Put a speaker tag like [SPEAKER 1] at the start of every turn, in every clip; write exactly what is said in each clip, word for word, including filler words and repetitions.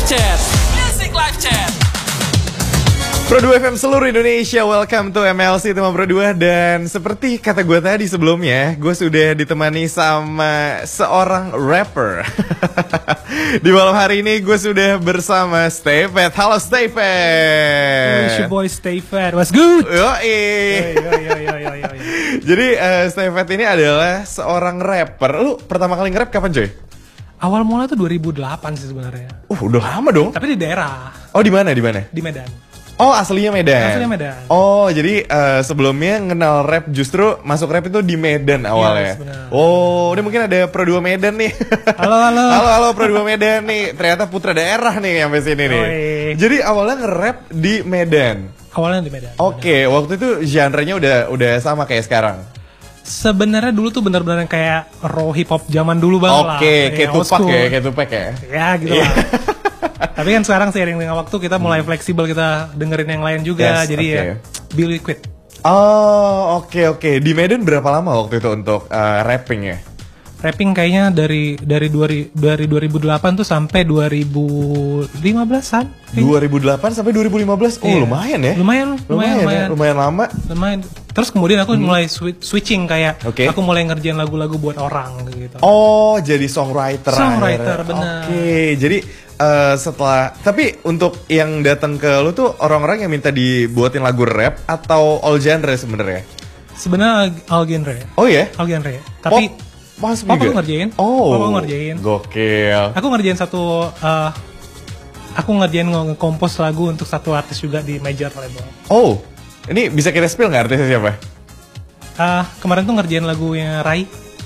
[SPEAKER 1] Chat. Music Live Chat.
[SPEAKER 2] Pro dua F M seluruh Indonesia, welcome to M L C Tema Pro dua. Dan seperti kata gue tadi sebelumnya, gue sudah ditemani sama seorang rapper. Di malam hari ini gue sudah bersama Stay Fat. Halo Stay Fat.
[SPEAKER 3] It's your boy Stay Fat, what's good?
[SPEAKER 2] Yoi. Jadi uh, Stay Fat ini adalah seorang rapper. Lu pertama kali nge-rap kapan coy?
[SPEAKER 3] Awal mula tuh dua ribu delapan sih sebenarnya.
[SPEAKER 2] Uh, udah lama dong.
[SPEAKER 3] Tapi di daerah.
[SPEAKER 2] Oh, di mana? Di mana?
[SPEAKER 3] Di Medan.
[SPEAKER 2] Oh, aslinya Medan.
[SPEAKER 3] Aslinya Medan.
[SPEAKER 2] Oh, jadi uh, sebelumnya kenal rap justru masuk rap itu di Medan awalnya.
[SPEAKER 3] Yes, benar.
[SPEAKER 2] Oh, ini mungkin ada Pro dua Medan nih.
[SPEAKER 3] Halo, halo.
[SPEAKER 2] halo, halo Pro dua Medan nih. Ternyata putra daerah nih sampai sini nih.
[SPEAKER 3] Oi.
[SPEAKER 2] Jadi awalnya nge-rap di Medan.
[SPEAKER 3] Awalnya di Medan.
[SPEAKER 2] Oke, okay, waktu itu genre-nya udah udah sama kayak sekarang.
[SPEAKER 3] Sebenarnya dulu tuh benar-benar kayak raw hip hop zaman dulu banget lah.
[SPEAKER 2] Oke, kayak
[SPEAKER 3] old
[SPEAKER 2] Tupac
[SPEAKER 3] school.
[SPEAKER 2] ya, kayak Tupac ya.
[SPEAKER 3] Ya gitu lah. Tapi kan sekarang seiring dengan waktu kita mulai fleksibel, kita dengerin yang lain juga.
[SPEAKER 2] Yes,
[SPEAKER 3] jadi
[SPEAKER 2] okay.
[SPEAKER 3] ya be liquid.
[SPEAKER 2] Oh, oke okay, oke. Okay. Di Medan berapa lama waktu itu untuk uh, rapping ya?
[SPEAKER 3] Rapping kayaknya dari dari dua ribu delapan tuh sampai dua ribu lima belasan.
[SPEAKER 2] dua ribu delapan sampai dua ribu lima belas. Oh,
[SPEAKER 3] iya.
[SPEAKER 2] lumayan ya.
[SPEAKER 3] Lumayan, lumayan,
[SPEAKER 2] Lumayan,
[SPEAKER 3] lumayan.
[SPEAKER 2] ya? Lumayan lama.
[SPEAKER 3] Lumayan. Terus kemudian aku hmm. mulai swi- switching kayak
[SPEAKER 2] okay.
[SPEAKER 3] aku mulai ngerjain lagu-lagu buat orang gitu.
[SPEAKER 2] Oh, jadi songwriter.
[SPEAKER 3] Songwriter, benar.
[SPEAKER 2] Oke, okay. Jadi uh, setelah tapi untuk yang datang ke lu tuh orang-orang yang minta dibuatin lagu rap atau all genre sebenarnya?
[SPEAKER 3] Sebenarnya all genre.
[SPEAKER 2] Oh ya? Yeah?
[SPEAKER 3] All genre. Tapi
[SPEAKER 2] Pop? Mas
[SPEAKER 3] Papa
[SPEAKER 2] juga?
[SPEAKER 3] ngerjain.
[SPEAKER 2] Oh.
[SPEAKER 3] Papa ngerjain.
[SPEAKER 2] Gokil.
[SPEAKER 3] Aku ngerjain satu uh, aku ngerjain nge-compose lagu untuk satu artis juga di major label.
[SPEAKER 2] Oh. Ini bisa kita spill nggak artisnya siapa?
[SPEAKER 3] Uh, kemarin tuh ngerjain lagunya Rai.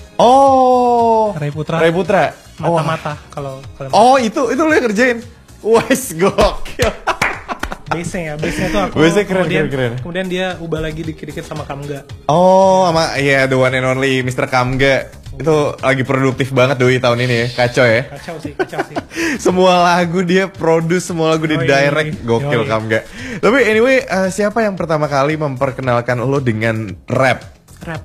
[SPEAKER 2] Oh.
[SPEAKER 3] Rai Putra.
[SPEAKER 2] Rai Putra.
[SPEAKER 3] Mata-mata kalau kalian.
[SPEAKER 2] Oh, itu itu lu yang ngerjain. Wes gokil.
[SPEAKER 3] Base-nya ya, base-nya tuh aku.
[SPEAKER 2] Base-nya keren,
[SPEAKER 3] kemudian,
[SPEAKER 2] keren, keren.
[SPEAKER 3] Kemudian dia ubah lagi dikit-dikit sama Kamga.
[SPEAKER 2] Oh, sama ya yeah, the one and only mister Kamga. Itu lagi produktif banget doi tahun ini ya. Kacau ya.
[SPEAKER 3] Kacau sih, kacau sih.
[SPEAKER 2] Semua lagu dia produce, semua lagu di direct. Gokil Kamga. Tapi anyway, uh, siapa yang pertama kali memperkenalkan lo dengan rap?
[SPEAKER 3] Rap.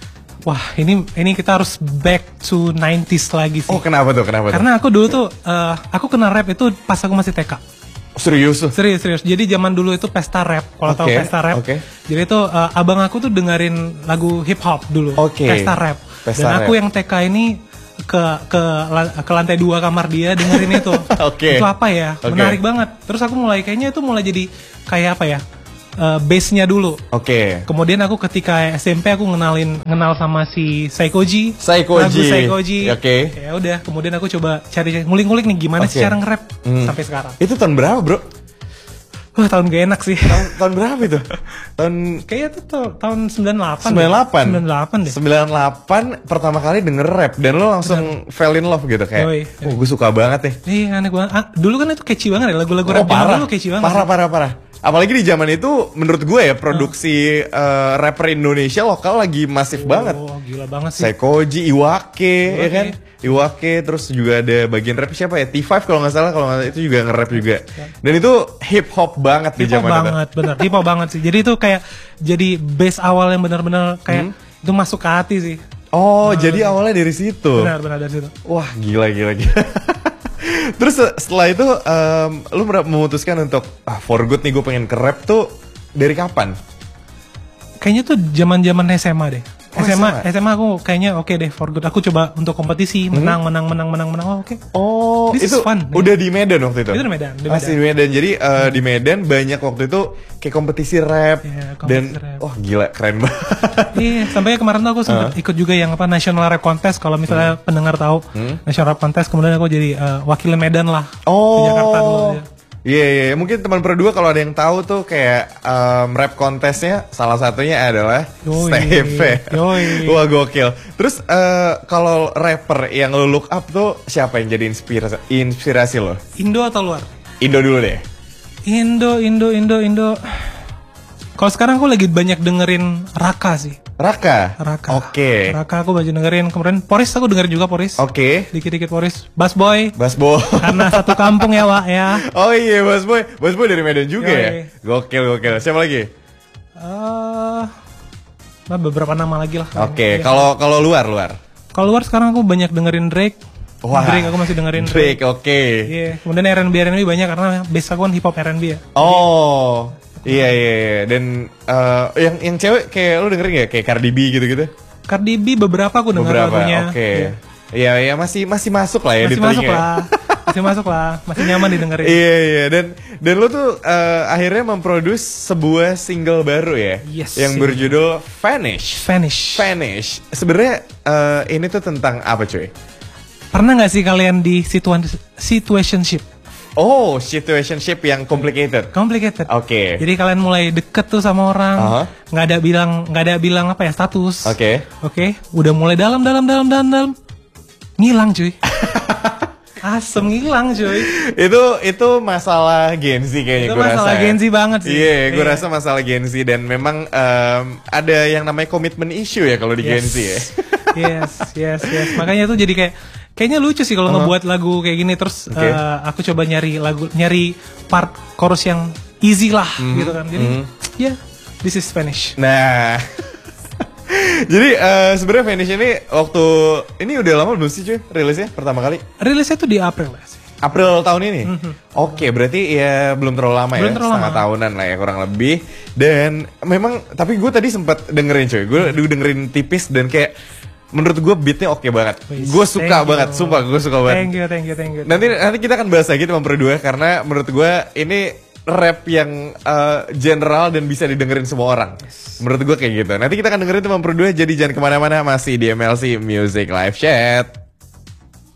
[SPEAKER 3] Wah, ini ini kita harus back to nineties lagi sih.
[SPEAKER 2] Oh, kenapa tuh? Kenapa
[SPEAKER 3] Karena
[SPEAKER 2] tuh?
[SPEAKER 3] aku dulu tuh uh, aku kenal rap itu pas aku masih T K.
[SPEAKER 2] Serius tuh?
[SPEAKER 3] Serius, serius. Jadi zaman dulu itu pesta rap. Kalau okay, tahu pesta rap.
[SPEAKER 2] Okay.
[SPEAKER 3] Jadi itu uh, abang aku tuh dengerin lagu hip hop dulu.
[SPEAKER 2] Okay.
[SPEAKER 3] Pesta rap.
[SPEAKER 2] Pesta
[SPEAKER 3] Dan aku
[SPEAKER 2] rap.
[SPEAKER 3] yang T K ini ke ke ke lantai dua kamar dia dengerin itu.
[SPEAKER 2] Okay.
[SPEAKER 3] Itu apa ya?
[SPEAKER 2] Okay.
[SPEAKER 3] Menarik banget. Terus aku mulai kayaknya itu mulai jadi kayak apa ya? Uh, base-nya dulu.
[SPEAKER 2] Oke. Okay.
[SPEAKER 3] Kemudian aku ketika S M P aku ngenalin kenal sama si Saikoji.
[SPEAKER 2] Saikoji.
[SPEAKER 3] Lagu Saikoji.
[SPEAKER 2] Oke. Okay.
[SPEAKER 3] Ya udah, kemudian aku coba cari ngulik-ngulik nih gimana
[SPEAKER 2] okay.
[SPEAKER 3] sih cara nge-rap
[SPEAKER 2] hmm.
[SPEAKER 3] sampai sekarang.
[SPEAKER 2] Itu tahun berapa, Bro?
[SPEAKER 3] Wah, tahun gak enak sih.
[SPEAKER 2] Tahun, tahun berapa itu? Tahun
[SPEAKER 3] kayaknya tuh ta- tahun sembilan puluh delapan.
[SPEAKER 2] sembilan puluh delapan.
[SPEAKER 3] sembilan puluh delapan deh.
[SPEAKER 2] sembilan puluh delapan pertama kali denger rap dan lo langsung
[SPEAKER 3] Bener.
[SPEAKER 2] fell in love gitu kayak.
[SPEAKER 3] Yoi,
[SPEAKER 2] Oh, gue suka banget nih.
[SPEAKER 3] Iya, aneh banget. Ah, dulu kan itu catchy banget ya lagu-lagu
[SPEAKER 2] Oh,
[SPEAKER 3] rap zaman
[SPEAKER 2] parah.
[SPEAKER 3] dulu catchy banget.
[SPEAKER 2] Parah, parah, parah. Apalagi di zaman itu menurut gue ya produksi uh. Uh, rapper Indonesia lokal lagi masif
[SPEAKER 3] oh,
[SPEAKER 2] banget.
[SPEAKER 3] Oh, gila banget sih.
[SPEAKER 2] Saikoji, Iwake,
[SPEAKER 3] Iwake.
[SPEAKER 2] ya kan? Iwake, terus juga ada bagian rap siapa ya? T lima kalau nggak salah, kalau nggak salah itu juga nge-rap juga. Dan itu hip hop banget di
[SPEAKER 3] Hip hop
[SPEAKER 2] zaman itu.
[SPEAKER 3] banget, bener. Hip hop banget sih. Jadi itu kayak jadi base awal yang benar-benar kayak hmm? itu masuk ke hati sih.
[SPEAKER 2] Oh,
[SPEAKER 3] nah,
[SPEAKER 2] jadi awalnya dari situ.
[SPEAKER 3] Benar, benar dari situ.
[SPEAKER 2] Wah, gila, gila, gila. Terus setelah itu, um, lu memutuskan untuk ah, for good nih gue pengen ke rap tuh dari kapan?
[SPEAKER 3] Kayaknya tuh zaman-zaman S M A deh.
[SPEAKER 2] Oh,
[SPEAKER 3] S M A,
[SPEAKER 2] S M A,
[SPEAKER 3] S M A aku kayaknya oke okay deh for good. Aku coba untuk kompetisi, menang, hmm? menang, menang, menang, menang. Oh, oke. Okay.
[SPEAKER 2] Oh,
[SPEAKER 3] This
[SPEAKER 2] itu
[SPEAKER 3] is fun,
[SPEAKER 2] udah di Medan waktu itu?
[SPEAKER 3] Itu di Medan. Di Medan.
[SPEAKER 2] Masih di Medan. Jadi uh, hmm. di Medan banyak waktu itu kayak kompetisi rap.
[SPEAKER 3] Yeah, kompetisi
[SPEAKER 2] dan,
[SPEAKER 3] rap.
[SPEAKER 2] oh gila, keren banget.
[SPEAKER 3] Iya, sampai kemarin tuh aku sempat uh. ikut juga yang apa National Rap Contest. Kalau misalnya hmm. pendengar tahu hmm? National Rap Contest, kemudian aku jadi uh, wakil Medan lah.
[SPEAKER 2] Oh.
[SPEAKER 3] Di Jakarta dulu. Ya.
[SPEAKER 2] Iya, yeah, yeah. Mungkin teman Pro dua kalau ada yang tahu tuh kayak um, rap kontesnya salah satunya adalah Stay Fat. Wah, gokil. Terus uh, kalau rapper yang lo look up tuh siapa yang jadi inspirasi, inspirasi lo?
[SPEAKER 3] Indo atau luar?
[SPEAKER 2] Indo dulu deh.
[SPEAKER 3] Indo, Indo, Indo, Indo. Kalau sekarang aku lagi banyak dengerin Raka sih.
[SPEAKER 2] Raka?
[SPEAKER 3] Raka.
[SPEAKER 2] Oke. Okay.
[SPEAKER 3] Raka aku banyak dengerin. Kemudian Poris aku dengerin juga Poris.
[SPEAKER 2] Oke. Okay.
[SPEAKER 3] Dikit-dikit Poris. Bass Boy.
[SPEAKER 2] Bass Boy.
[SPEAKER 3] Karena satu kampung ya, Wak ya.
[SPEAKER 2] Oh iya, Bass Boy. Bass Boy dari Medan juga Yoi. ya? Gokil, gokil. Siapa lagi?
[SPEAKER 3] Eh, uh, beberapa nama lagi lah.
[SPEAKER 2] Oke, okay. kalau kalau luar, luar.
[SPEAKER 3] Kalau luar sekarang aku banyak dengerin Drake.
[SPEAKER 2] Wah,
[SPEAKER 3] Drake aku masih dengerin
[SPEAKER 2] Drake, oke. Okay.
[SPEAKER 3] Iya, kemudian R and B R and B banyak karena base aku kan hip hop R and B ya.
[SPEAKER 2] Oh, iya iya iya. Dan uh, yang yang cewek kayak lu dengerin gak kayak Cardi B gitu-gitu?
[SPEAKER 3] Cardi B beberapa aku denger
[SPEAKER 2] Beberapa,
[SPEAKER 3] lagunya.
[SPEAKER 2] oke. Okay. Iya iya masih masih masuk lah ya
[SPEAKER 3] Masih
[SPEAKER 2] di telinga.
[SPEAKER 3] masuk lah. Masih masuk lah, masih nyaman didengerin.
[SPEAKER 2] Iya iya dan dan lu tuh uh, akhirnya memproduce sebuah single baru ya,
[SPEAKER 3] Yes,
[SPEAKER 2] yang
[SPEAKER 3] iya.
[SPEAKER 2] berjudul Vanish.
[SPEAKER 3] Vanish.
[SPEAKER 2] Vanish. Sebenarnya uh, ini tuh tentang apa cuy?
[SPEAKER 3] Pernah nggak sih kalian di situa situationship?
[SPEAKER 2] Oh, situationship yang complicated.
[SPEAKER 3] Complicated.
[SPEAKER 2] Oke.
[SPEAKER 3] Jadi kalian mulai deket tuh sama orang,
[SPEAKER 2] Aha.
[SPEAKER 3] nggak ada bilang nggak ada bilang apa ya status.
[SPEAKER 2] Oke.
[SPEAKER 3] Oke, udah mulai dalam dalam dalam dalam dalam, ngilang cuy. Asem ngilang cuy.
[SPEAKER 2] itu itu masalah Gen Z kayaknya
[SPEAKER 3] Itu
[SPEAKER 2] gue rasa.
[SPEAKER 3] masalah
[SPEAKER 2] ya.
[SPEAKER 3] Gen Z banget sih.
[SPEAKER 2] Iya, gue
[SPEAKER 3] Iya.
[SPEAKER 2] rasa masalah Gen Z dan memang um, ada yang namanya komitmen issue ya kalau di Gen Z ya.
[SPEAKER 3] yes, yes, yes. Makanya itu jadi kayak kayaknya lucu sih kalau
[SPEAKER 2] Uh-huh.
[SPEAKER 3] ngebuat lagu kayak gini terus
[SPEAKER 2] Oke.
[SPEAKER 3] eh, aku coba nyari lagu nyari part chorus yang easy lah gitu kan. Jadi ya, this is Spanish.
[SPEAKER 2] Nah, jadi eh, sebenarnya Vanish ini waktu ini udah lama belum sih cuy rilisnya pertama kali?
[SPEAKER 3] Rilisnya tuh di April lah sih.
[SPEAKER 2] April tahun ini. Oke, berarti ya belum terlalu lama
[SPEAKER 3] Belum
[SPEAKER 2] ya,
[SPEAKER 3] terlalu
[SPEAKER 2] setengah
[SPEAKER 3] lama.
[SPEAKER 2] tahunan lah ya kurang lebih. Dan memang, tapi gue tadi sempat dengerin cuy, gue dengerin tipis dan kayak menurut gue beatnya oke banget.
[SPEAKER 3] Wis,
[SPEAKER 2] Gue suka
[SPEAKER 3] thank
[SPEAKER 2] banget,
[SPEAKER 3] you.
[SPEAKER 2] sumpah gue suka banget.
[SPEAKER 3] Thank you, thank you, thank you.
[SPEAKER 2] Nanti nanti kita akan bahas lagi teman berdua karena menurut gue ini rap yang uh, general dan bisa didengerin semua orang. Menurut gue kayak gitu. Nanti kita akan dengerin teman berdua, jadi jangan kemana-mana, masih di M L C Music Live Chat.